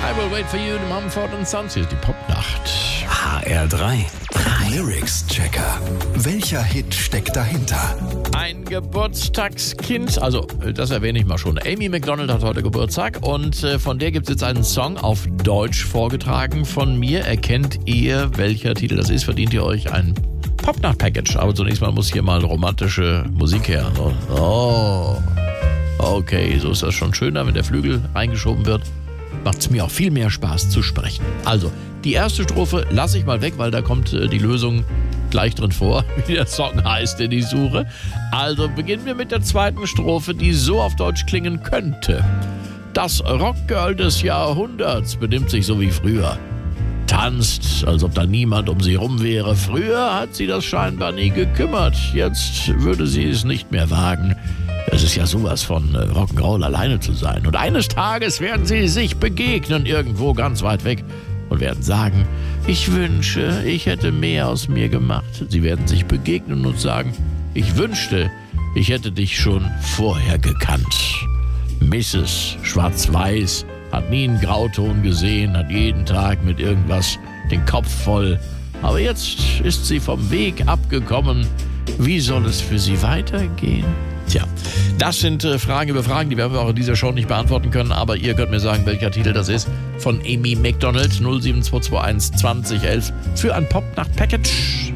I Will Wait For You, die Mumford & Sons. Hier ist die Popnacht. HR3 Lyrics-Checker. Welcher Hit steckt dahinter? Ein Geburtstagskind, also das erwähne ich mal schon. Amy Macdonald hat heute Geburtstag und von der gibt es jetzt einen Song auf Deutsch vorgetragen von mir. Erkennt ihr, welcher Titel das ist? Verdient ihr euch ein Popnacht-Package. Aber zunächst mal muss hier mal romantische Musik her. Oh, okay, so ist das schon schöner, wenn der Flügel reingeschoben wird. Macht es mir auch viel mehr Spaß zu sprechen. Also, die erste Strophe lasse ich mal weg, weil da kommt die Lösung gleich drin vor, wie der Song heißt, den ich suche. Also beginnen wir mit der zweiten Strophe, die so auf Deutsch klingen könnte. Das Rockgirl des Jahrhunderts benimmt sich so wie früher. Tanzt, als ob da niemand um sie rum wäre. Früher hat sie das scheinbar nie gekümmert. Jetzt würde sie es nicht mehr wagen. Es ist ja sowas von Rock'n'Roll, alleine zu sein. Und eines Tages werden sie sich begegnen, irgendwo ganz weit weg. Und werden sagen, ich wünsche, ich hätte mehr aus mir gemacht. Sie werden sich begegnen und sagen, ich wünschte, ich hätte dich schon vorher gekannt. Mrs. Schwarz-Weiß hat nie einen Grauton gesehen, hat jeden Tag mit irgendwas den Kopf voll. Aber jetzt ist sie vom Weg abgekommen. Wie soll es für sie weitergehen? Tja, das sind Fragen über Fragen, die werden wir auch in dieser Show nicht beantworten können, aber ihr könnt mir sagen, welcher Titel das ist. Von Amy Macdonald 07221 2011 für ein Popnacht-Package.